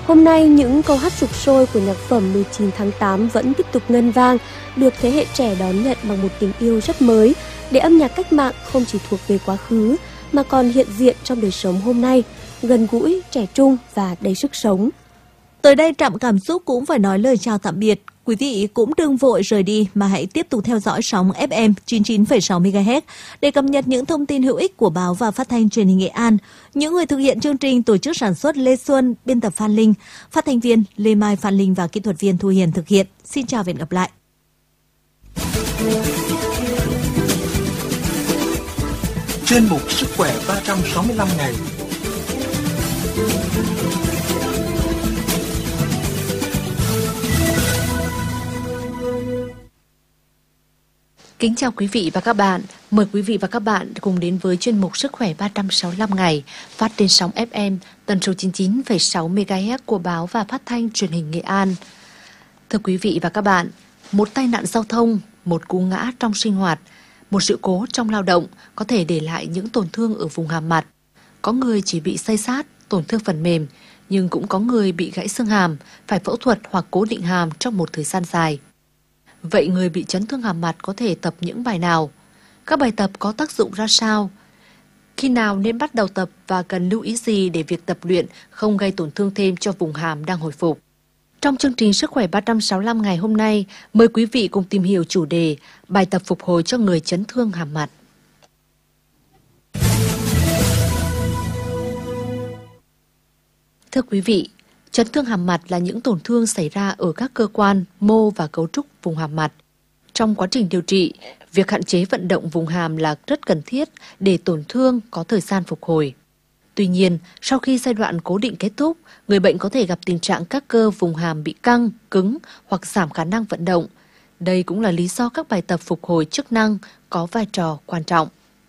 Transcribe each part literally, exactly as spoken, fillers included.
Hôm nay, những câu hát sục sôi của nhạc phẩm mười chín tháng tám vẫn tiếp tục ngân vang, được thế hệ trẻ đón nhận bằng một tình yêu rất mới, để âm nhạc cách mạng không chỉ thuộc về quá khứ, mà còn hiện diện trong đời sống hôm nay, gần gũi, trẻ trung và đầy sức sống. Tới đây, Trạm Cảm Xúc cũng phải nói lời chào tạm biệt. Quý vị cũng đừng vội rời đi mà hãy tiếp tục theo dõi sóng ép em chín mươi chín phẩy sáu mê ga héc để cập nhật những thông tin hữu ích của báo và phát thanh truyền hình Nghệ An. Những người thực hiện chương trình, tổ chức sản xuất Lê Xuân, biên tập Phan Linh, phát thanh viên Lê Mai, Phan Linh và kỹ thuật viên Thu Hiền thực hiện. Xin chào và hẹn gặp lại. Chuyên mục Sức khỏe ba trăm sáu mươi lăm ngày. Kính chào quý vị và các bạn. Mời quý vị và các bạn cùng đến với chuyên mục Sức khỏe ba trăm sáu mươi lăm ngày phát trên sóng ép em tần số chín mươi chín phẩy sáu mê ga héc của báo và phát thanh truyền hình Nghệ An. Thưa quý vị và các bạn, một tai nạn giao thông, một cú ngã trong sinh hoạt, một sự cố trong lao động có thể để lại những tổn thương ở vùng hàm mặt. Có người chỉ bị xây xát, tổn thương phần mềm, nhưng cũng có người bị gãy xương hàm, phải phẫu thuật hoặc cố định hàm trong một thời gian dài. Vậy người bị chấn thương hàm mặt có thể tập những bài nào? Các bài tập có tác dụng ra sao? Khi nào nên bắt đầu tập và cần lưu ý gì để việc tập luyện không gây tổn thương thêm cho vùng hàm đang hồi phục? Trong chương trình Sức khỏe ba trăm sáu mươi lăm ngày hôm nay, mời quý vị cùng tìm hiểu chủ đề bài tập phục hồi cho người chấn thương hàm mặt. Thưa quý vị, chấn thương hàm mặt là những tổn thương xảy ra ở các cơ quan, mô và cấu trúc vùng hàm mặt. Trong quá trình điều trị, việc hạn chế vận động vùng hàm là rất cần thiết để tổn thương có thời gian phục hồi. Tuy nhiên, sau khi giai đoạn cố định kết thúc, người bệnh có thể gặp tình trạng các cơ vùng hàm bị căng, cứng hoặc giảm khả năng vận động. Đây cũng là lý do các bài tập phục hồi chức năng có vai trò quan trọng.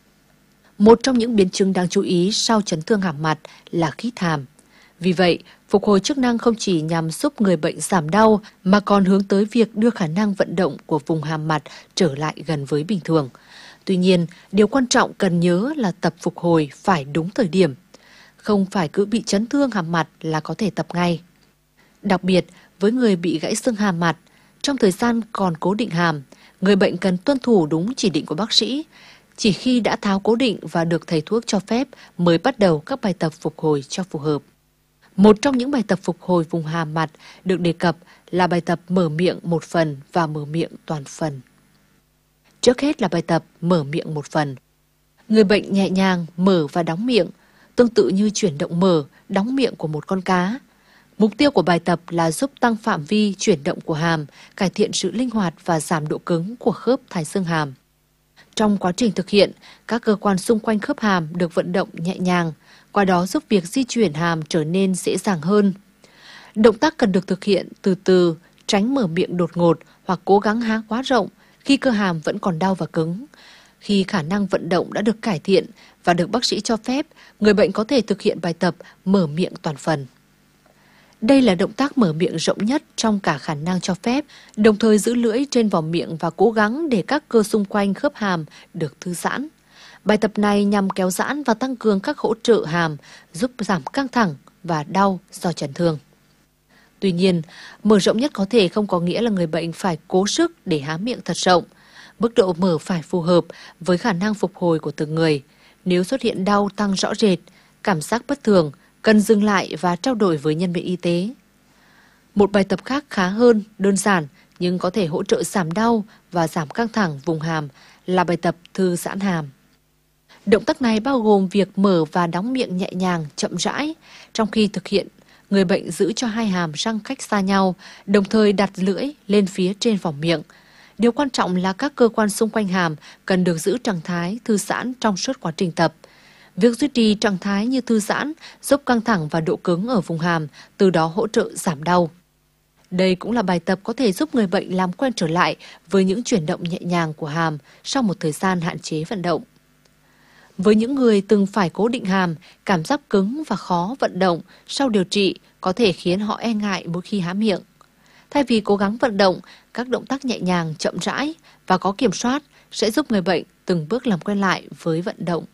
Một trong những biến chứng đáng chú ý sau chấn thương hàm mặt là khít hàm. Vì vậy, phục hồi chức năng không chỉ nhằm giúp người bệnh giảm đau mà còn hướng tới việc đưa khả năng vận động của vùng hàm mặt trở lại gần với bình thường. Tuy nhiên, điều quan trọng cần nhớ là tập phục hồi phải đúng thời điểm. Không phải cứ bị chấn thương hàm mặt là có thể tập ngay. Đặc biệt, với người bị gãy xương hàm mặt, trong thời gian còn cố định hàm, người bệnh cần tuân thủ đúng chỉ định của bác sĩ. Chỉ khi đã tháo cố định và được thầy thuốc cho phép mới bắt đầu các bài tập phục hồi cho phù hợp. Một trong những bài tập phục hồi vùng hàm mặt được đề cập là bài tập mở miệng một phần và mở miệng toàn phần. Trước hết là bài tập mở miệng một phần. Người bệnh nhẹ nhàng mở và đóng miệng, tương tự như chuyển động mở, đóng miệng của một con cá. Mục tiêu của bài tập là giúp tăng phạm vi chuyển động của hàm, cải thiện sự linh hoạt và giảm độ cứng của khớp thái xương hàm. Trong quá trình thực hiện, các cơ quan xung quanh khớp hàm được vận động nhẹ nhàng, qua đó giúp việc di chuyển hàm trở nên dễ dàng hơn. Động tác cần được thực hiện từ từ, tránh mở miệng đột ngột hoặc cố gắng há quá rộng khi cơ hàm vẫn còn đau và cứng. Khi khả năng vận động đã được cải thiện và được bác sĩ cho phép, người bệnh có thể thực hiện bài tập mở miệng toàn phần. Đây là động tác mở miệng rộng nhất trong cả khả năng cho phép, đồng thời giữ lưỡi trên vòng miệng và cố gắng để các cơ xung quanh khớp hàm được thư giãn. Bài tập này nhằm kéo giãn và tăng cường các hỗ trợ hàm, giúp giảm căng thẳng và đau do chấn thương. Tuy nhiên, mở rộng nhất có thể không có nghĩa là người bệnh phải cố sức để há miệng thật rộng. Mức độ mở phải phù hợp với khả năng phục hồi của từng người. Nếu xuất hiện đau tăng rõ rệt, cảm giác bất thường, cần dừng lại và trao đổi với nhân viên y tế. Một bài tập khác khá hơn, đơn giản nhưng có thể hỗ trợ giảm đau và giảm căng thẳng vùng hàm là bài tập thư giãn hàm. Động tác này bao gồm việc mở và đóng miệng nhẹ nhàng, chậm rãi. Trong khi thực hiện, người bệnh giữ cho hai hàm răng cách xa nhau, đồng thời đặt lưỡi lên phía trên vòng miệng. Điều quan trọng là các cơ quan xung quanh hàm cần được giữ trạng thái thư giãn trong suốt quá trình tập. Việc duy trì trạng thái như thư giãn giúp căng thẳng và độ cứng ở vùng hàm, từ đó hỗ trợ giảm đau. Đây cũng là bài tập có thể giúp người bệnh làm quen trở lại với những chuyển động nhẹ nhàng của hàm sau một thời gian hạn chế vận động. Với những người từng phải cố định hàm, cảm giác cứng và khó vận động sau điều trị có thể khiến họ e ngại mỗi khi há miệng. Thay vì cố gắng vận động, các động tác nhẹ nhàng, chậm rãi và có kiểm soát sẽ giúp người bệnh từng bước làm quen lại với vận động.